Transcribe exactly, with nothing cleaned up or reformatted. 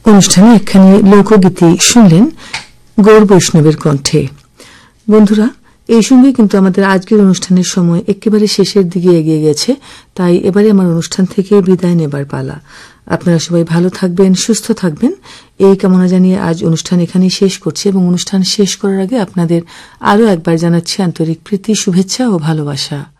অনুষ্ঠানে একখানি লোকগীতি শুনলেন গৌর বৈষ্ণবের কণ্ঠে। বন্ধুরা, এই সঙ্গে কিন্তু আমাদের আজকের অনুষ্ঠানের সময় একেবারে শেষের দিকে এগিয়ে গেছে, তাই এবারে আমার অনুষ্ঠান থেকে বিদায় নেবার পালা। আপনারা সবাই ভালো থাকবেন, সুস্থ থাকবেন, এই কামনা জানিয়ে আজ অনুষ্ঠান এখানেই শেষ করছি এবং অনুষ্ঠান শেষ করার আগে আপনাদের আরও একবার জানাচ্ছি আন্তরিক প্রীতি, শুভেচ্ছা ও ভালোবাসা।